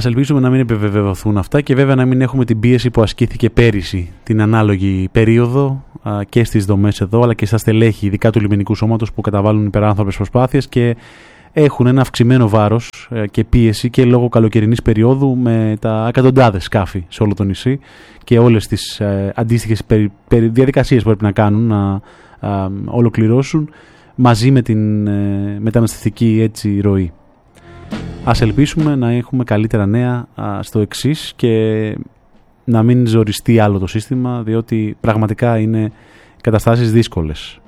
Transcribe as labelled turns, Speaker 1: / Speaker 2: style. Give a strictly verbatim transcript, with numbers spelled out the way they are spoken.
Speaker 1: Ας ελπίσουμε να μην επιβεβαιωθούν αυτά και βέβαια να μην έχουμε την πίεση που ασκήθηκε πέρυσι την ανάλογη περίοδο α, και στις δομές εδώ αλλά και στα στελέχη, ειδικά του λιμενικού σώματος που καταβάλουν υπεράνθρωπες προσπάθειες και έχουν ένα αυξημένο βάρος ε, και πίεση και λόγω καλοκαιρινής περίοδου με τα εκατοντάδες σκάφη σε όλο το νησί και όλες τις ε, αντίστοιχες περι, περι, διαδικασίες που πρέπει να κάνουν να α, ολοκληρώσουν μαζί με την ε, μεταναστευτική έτσι ροή. Ας ελπίσουμε να έχουμε καλύτερα νέα α, στο εξής και να μην ζοριστεί άλλο το σύστημα, διότι πραγματικά είναι καταστάσεις δύσκολες.